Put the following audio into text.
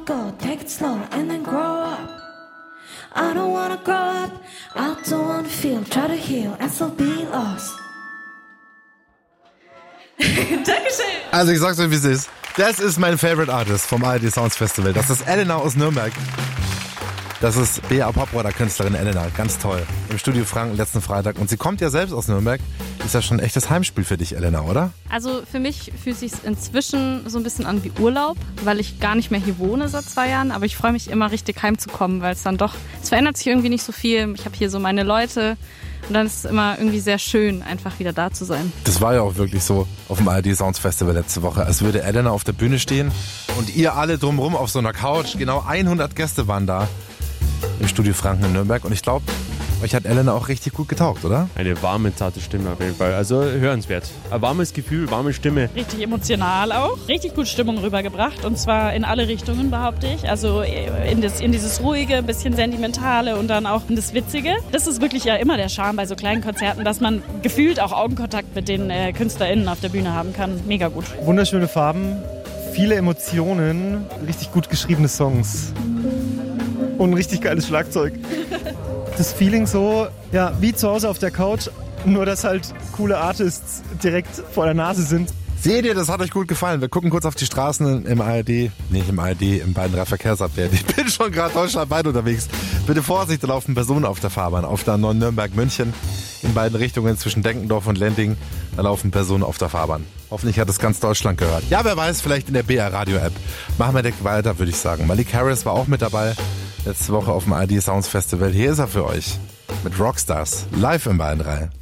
go, take it slow and then grow up. I don't wanna grow up, I don't wanna feel, try to heal and still be lost. Dankeschön. Also ich sag's euch, wie es ist. Das ist mein Favorite Artist vom ARD Sounds Festival. Das ist Elena aus Nürnberg. Das ist Bea Poproder, Künstlerin Elena. Ganz toll. Im Studio Franken letzten Freitag. Und sie kommt ja selbst aus Nürnberg. Ist ja schon ein echtes Heimspiel für dich, Elena, oder? Also für mich fühlt es sich inzwischen so ein bisschen an wie Urlaub, weil ich gar nicht mehr hier wohne seit 2 Jahren. Aber ich freue mich immer richtig heimzukommen, weil es dann doch, es verändert sich irgendwie nicht so viel. Ich habe hier so meine Leute. Und dann ist es immer irgendwie sehr schön, einfach wieder da zu sein. Das war ja auch wirklich so auf dem ARD Sounds Festival letzte Woche. Als würde Elena auf der Bühne stehen und ihr alle drumherum auf so einer Couch. Genau 100 Gäste waren da im Studio Franken in Nürnberg. Und ich glaube, euch hat Elena auch richtig gut getaugt, oder? Eine warme, zarte Stimme auf jeden Fall. Also hörenswert. Ein warmes Gefühl, warme Stimme. Richtig emotional auch. Richtig gut Stimmung rübergebracht. Und zwar in alle Richtungen, behaupte ich. Also in dieses ruhige, ein bisschen sentimentale und dann auch in das Witzige. Das ist wirklich ja immer der Charme bei so kleinen Konzerten, dass man gefühlt auch Augenkontakt mit den KünstlerInnen auf der Bühne haben kann. Mega gut. Wunderschöne Farben, viele Emotionen, richtig gut geschriebene Songs. Und ein richtig geiles Schlagzeug. Das Feeling so, ja, wie zu Hause auf der Couch, nur dass halt coole Artists direkt vor der Nase sind. Seht ihr, das hat euch gut gefallen. Wir gucken kurz auf die Straßen im ARD, nicht im ARD, im Bayern Verkehrsabwehr. Ich bin schon gerade deutschlandweit unterwegs. Bitte Vorsicht, da laufen Personen auf der Fahrbahn. Auf der Nürnberg-München in beiden Richtungen zwischen Denkendorf und Lending. Da laufen Personen auf der Fahrbahn. Hoffentlich hat es ganz Deutschland gehört. Ja, wer weiß, vielleicht in der BR Radio App. Machen wir direkt weiter, würde ich sagen. Malik Harris war auch mit dabei. Letzte Woche auf dem ARD Sounds Festival. Hier ist er für euch. Mit Rockstars. Live im Bayern 3.